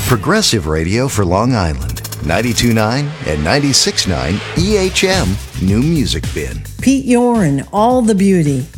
Progressive Radio for Long Island. 92.9 and 96.9 EHM New Music Bin. Pete Yorn, All the Beauty.